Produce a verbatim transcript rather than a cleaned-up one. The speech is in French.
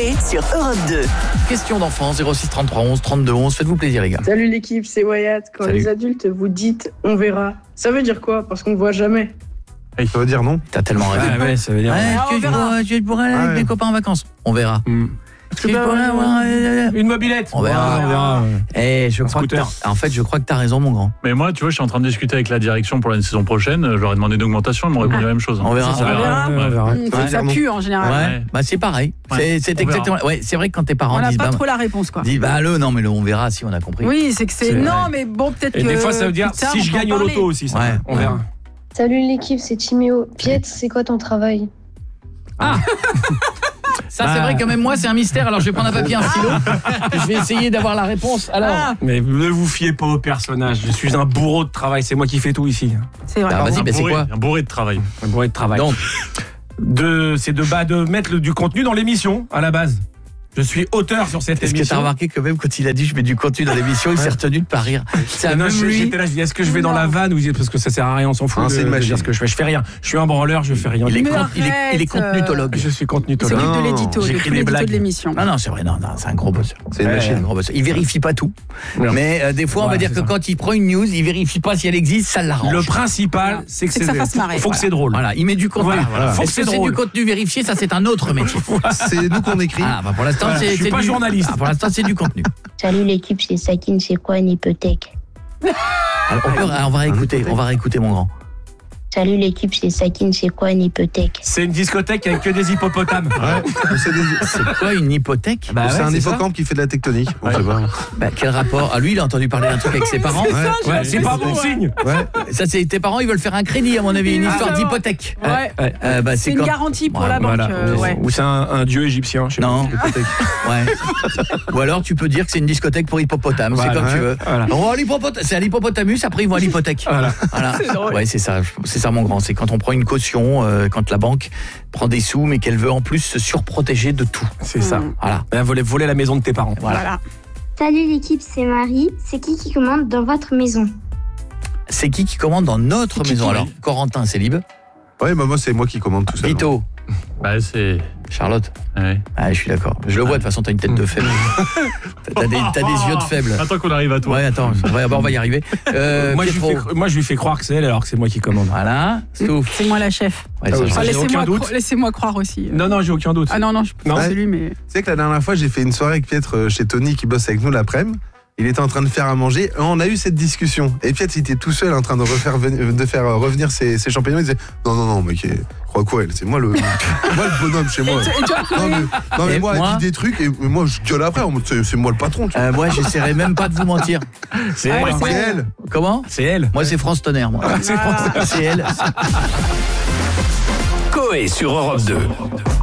Coé sur Europe deux. Question d'enfant, zéro six trente-trois onze trente-deux onze. Faites-vous plaisir, les gars. Salut l'équipe, c'est Wyatt. Quand Salut. les adultes vous dites on verra, ça veut dire quoi? Parce qu'on ne voit jamais. Ça veut dire non. T'as tellement rêvé. Ouais, ouais, ça veut dire. Ouais, Ah, est-ce que on je verra. pourrais- je pourrais aller Ah avec ouais. mes copains en vacances. On verra. Mm. Est-ce que je pourrais avoir, euh, Une mobilette. On verra. Ouais, on verra. Eh, je crois que scooter. t'as- en fait, je crois que t'as raison, mon grand. Mais moi, tu vois, je suis en train de discuter avec la direction pour la saison prochaine. Je leur ai demandé une augmentation, ils m'ont répondu la même chose. On verra. Ça, On verra. Ouais, on verra. Il faut Ouais, que ça non. pue en général. Ouais, Ouais. bah c'est pareil. Ouais, C'est, c'est on exactement. Ouais, c'est vrai que quand tes parents On n'a disent, pas bah, trop la réponse, quoi. disent, bah le, non, mais le, on verra si on a compris. Oui, c'est que c'est. C'est Non, vrai. mais bon, peut-être que. Et des fois, ça veut dire plus tard, si on je peut en gagne au parler. loto aussi, ça. Ouais. On verra. Salut l'équipe, c'est Timéo. Piet, c'est quoi ton travail? Ça, c'est Ah. vrai que même moi, c'est un mystère. Alors, je vais prendre un papier, un stylo. Je vais essayer d'avoir la réponse. Alors, Ah, Mais ne vous fiez pas au personnage. Je suis un bourreau de travail. C'est moi qui fais tout ici. c'est vrai. bah, vas-y, Un bah, c'est bourré, quoi un bourré de travail. Un bourreau de travail. Donc, De, c'est de, bah, de mettre le- du contenu dans l'émission à la base. Je suis auteur sur cette est-ce que t'as émission. remarqué que même quand il a dit je mets du contenu dans l'émission, il s'est retenu de pas rire. C'est Non, même je- lui. j'étais là, je dis, est-ce que je vais dans la vanne ou parce que ça sert à rien, on s'en fout. Non, de- c'est une de machine. dire ce que je fais. Je fais rien. Je suis un branleur, je fais rien. Il est, Mais con- il est, il est arrête, contenutologue. Je suis Il contenutologue. s'occupe de Non, l'édito, de j'écris tout des l'édito blagues. de l'émission. Non, non, c'est vrai, non, non, c'est un gros bosseur. C'est une Ouais. C'est un machine. gros bosseur. Il vérifie pas tout. Non. Mais euh, des fois, on Ouais, va dire c'est que ça. quand il prend une news, il vérifie pas si elle existe, ça l'arrange. Le principal, c'est que, C'est que ça fasse marrer. Faut que c'est drôle. Voilà, il met du contenu. Voilà, voilà. Faut que Est-ce que c'est c'est drôle. du contenu vérifié? Ça, c'est un autre métier. C'est nous qu'on écrit. Ah, bah pour l'instant, Voilà, c'est je suis c'est pas du... journaliste. Ah, pour l'instant, c'est du contenu. Salut l'équipe, c'est Sakine, c'est quoi une hypothèque? Alors, on, peut- on va réécouter, on va réécouter, mon grand. Salut l'équipe, c'est Sakine, c'est quoi une hypothèque? C'est une discothèque avec que des hippopotames. Ouais. C'est des- C'est quoi une hypothèque? Bah c'est ouais, un c'est ça. hippocampe qui fait de la tectonique. On sait pas. Bah, quel rapport? Ah, lui, il a entendu parler d'un truc avec ses parents. Ouais. Ouais, c'est pas bon signe. Ouais. Ça, c'est tes parents, ils veulent faire un crédit, à mon avis, une Ah, histoire ça va. d'hypothèque. Ouais. Ouais. Euh, bah, C'est une quand- garantie pour Ouais, la banque. Voilà. euh, ouais. Ou c'est un, un dieu égyptien. Je sais Non, pas. ouais. Ou alors tu peux dire que c'est une discothèque pour hippopotames, Voilà, c'est comme tu ouais. veux. Voilà. On va à l'hippopotame- c'est à l'hippopotamus, après ils vont à l'hypothèque. Voilà. Voilà. C'est drôle. Ouais, c'est ça, c'est ça mon grand, c'est quand on prend une caution, euh, quand la banque prend des sous, mais qu'elle veut en plus se surprotéger de tout. C'est ça. Mm. Voilà. Ben, voler, voler la maison de tes parents. Voilà. Voilà. Salut l'équipe, c'est Marie. C'est qui qui commande dans votre maison? C'est qui qui commande dans notre qui maison qui- alors? Corentin, c'est libre. Ouais, bah moi c'est moi qui commande tout ça. Vito, Bah, c'est. Charlotte. Ouais. Ah, je suis d'accord. Je le vois, de toute façon, t'as une tête de faible. T'as des, t'as des yeux de faible. Attends qu'on arrive à toi. Ouais, attends, on va, on va y arriver. Euh, moi, je lui Pietro. fais, moi, je lui fais croire que c'est elle alors que c'est moi qui commande. Voilà, Stouff. C'est moi la chef. Ouais, ça, Ah oui, je- ça, Enfin, j'ai laissez-moi, aucun doute. cro- laissez-moi croire aussi. Non, non, j'ai aucun doute. Ah non, non, je Non. pense que c'est lui, mais. Tu sais que la dernière fois, j'ai fait une soirée avec Pietre euh, chez Tony qui bosse avec nous l'après-midi. Il était en train de faire à manger. On a eu cette discussion. Et Pietre, il était tout seul en train de, refaire veni- de faire euh, revenir ses, ses champignons. Il disait non, non, non, mec, il crois quoi, elle? C'est moi le, moi le bonhomme chez moi. Et toi, Non, mais, non, mais Et moi, moi elle dit des trucs et moi, je gueule après. en mode, C'est c'est moi le patron. Tu vois. Euh, moi, j'essaierai même pas de vous mentir. C'est Ah, elle. c'est C'est elle. Comment? C'est elle. Moi, c'est France Tonnerre, moi. C'est François. C'est elle. Coé sur Europe deux.